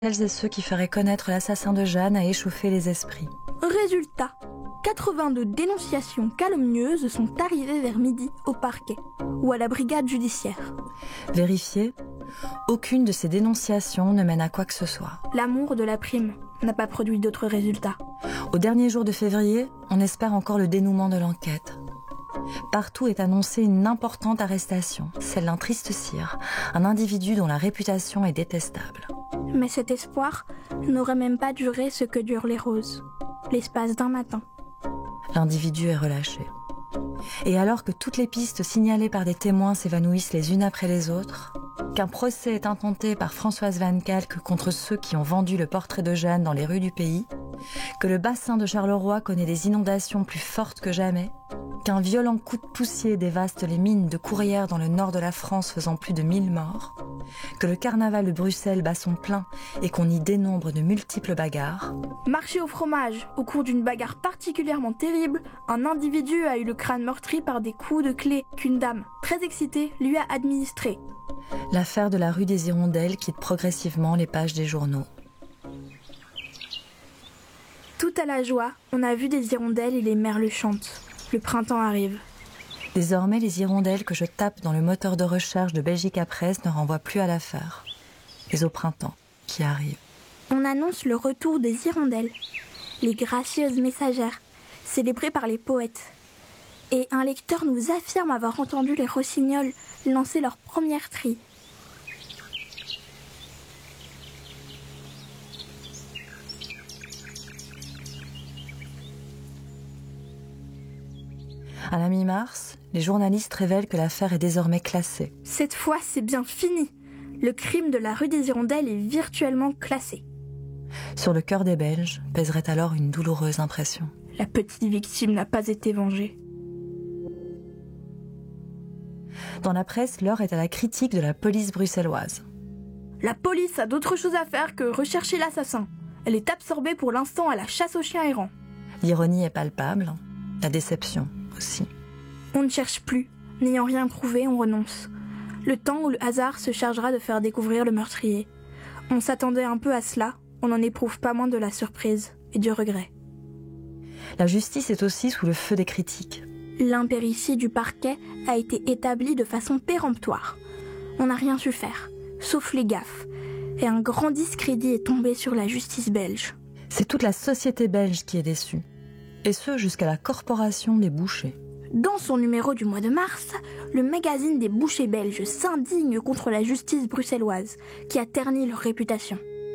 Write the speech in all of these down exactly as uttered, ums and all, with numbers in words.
Celles et ceux qui feraient connaître l'assassin de Jeanne a échauffé les esprits. Résultat, quatre-vingt-deux dénonciations calomnieuses sont arrivées vers midi au parquet ou à la brigade judiciaire. Vérifié, aucune de ces dénonciations ne mène à quoi que ce soit. L'amour de la prime n'a pas produit d'autres résultats. Au dernier jour de février, on espère encore le dénouement de l'enquête. Partout est annoncée une importante arrestation, celle d'un triste sire, un individu dont la réputation est détestable. Mais cet espoir n'aurait même pas duré ce que durent les roses, l'espace d'un matin. L'individu est relâché. Et alors que toutes les pistes signalées par des témoins s'évanouissent les unes après les autres, qu'un procès est intenté par Françoise Van Calck contre ceux qui ont vendu le portrait de Jeanne dans les rues du pays, que le bassin de Charleroi connaît des inondations plus fortes que jamais, qu'un violent coup de poussier dévaste les mines de Courrières dans le nord de la France faisant plus de mille morts, que le carnaval de Bruxelles bat son plein et qu'on y dénombre de multiples bagarres. Marché au fromage, au cours d'une bagarre particulièrement terrible, un individu a eu le crâne meurtri par des coups de clé qu'une dame, très excitée, lui a administrés. L'affaire de la rue des Hirondelles quitte progressivement les pages des journaux. Tout à la joie, on a vu des hirondelles et les merles chantent. Le printemps arrive. Désormais, les hirondelles que je tape dans le moteur de recherche de Belgique à Presse ne renvoient plus à l'affaire. Mais au printemps qui arrive. On annonce le retour des hirondelles, les gracieuses messagères, célébrées par les poètes. Et un lecteur nous affirme avoir entendu les rossignols lancer leur première trille. À la mi-mars, les journalistes révèlent que l'affaire est désormais classée. Cette fois, c'est bien fini. Le crime de la rue des Hirondelles est virtuellement classé. Sur le cœur des Belges pèserait alors une douloureuse impression. La petite victime n'a pas été vengée. Dans la presse, l'heure est à la critique de la police bruxelloise. La police a d'autres choses à faire que rechercher l'assassin. Elle est absorbée pour l'instant à la chasse aux chiens errants. L'ironie est palpable, la déception aussi. On ne cherche plus. N'ayant rien trouvé, on renonce. Le temps où le hasard se chargera de faire découvrir le meurtrier. On s'attendait un peu à cela, on n'en éprouve pas moins de la surprise et du regret. La justice est aussi sous le feu des critiques. L'impéritie du parquet a été établie de façon péremptoire. On n'a rien su faire, sauf les gaffes. Et un grand discrédit est tombé sur la justice belge. C'est toute la société belge qui est déçue. Et ce, jusqu'à la corporation des bouchers. Dans son numéro du mois de mars, le magazine des bouchers belges s'indigne contre la justice bruxelloise, qui a terni leur réputation.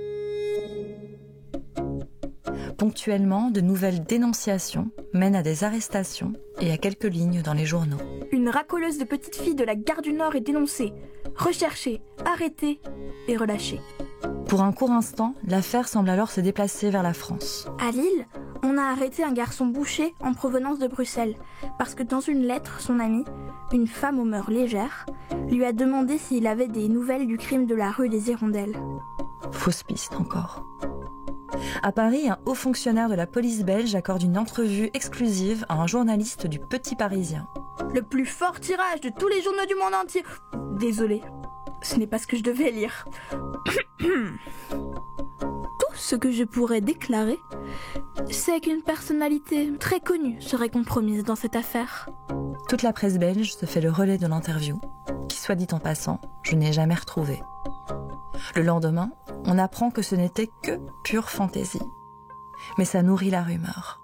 Ponctuellement, de nouvelles dénonciations mènent à des arrestations et à quelques lignes dans les journaux. Une racoleuse de petite fille de la gare du Nord est dénoncée, recherchée, arrêtée et relâchée. Pour un court instant, l'affaire semble alors se déplacer vers la France. À Lille, on a arrêté un garçon boucher en provenance de Bruxelles, parce que dans une lettre, son ami, une femme aux mœurs légères, lui a demandé s'il avait des nouvelles du crime de la rue des Hirondelles. Fausse piste encore. À Paris, un haut fonctionnaire de la police belge accorde une entrevue exclusive à un journaliste du Petit Parisien. Le plus fort tirage de tous les journaux du monde entier. Désolée, ce n'est pas ce que je devais lire. Tout ce que je pourrais déclarer, c'est qu'une personnalité très connue serait compromise dans cette affaire. Toute la presse belge se fait le relais de l'interview, qui, soit dit en passant, je n'ai jamais retrouvé. Le lendemain, on apprend que ce n'était que pure fantaisie. Mais ça nourrit la rumeur.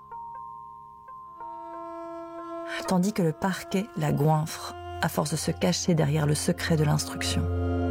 Tandis que le parquet la goinfre, à force de se cacher derrière le secret de l'instruction.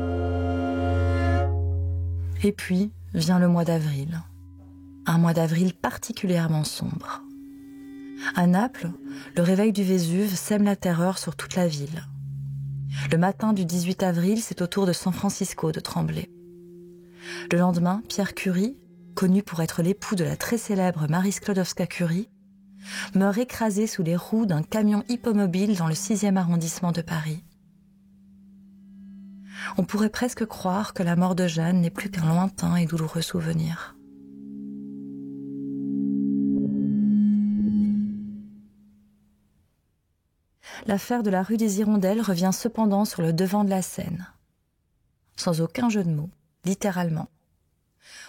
Et puis vient le mois d'avril. Un mois d'avril particulièrement sombre. À Naples, le réveil du Vésuve sème la terreur sur toute la ville. Le matin du dix-huit avril, c'est au tour de San Francisco de trembler. Le lendemain, Pierre Curie, connu pour être l'époux de la très célèbre Marie Sklodowska-Curie, meurt écrasé sous les roues d'un camion hippomobile dans le sixième arrondissement de Paris. On pourrait presque croire que la mort de Jeanne n'est plus qu'un lointain et douloureux souvenir. L'affaire de la rue des Hirondelles revient cependant sur le devant de la scène. Sans aucun jeu de mots, littéralement.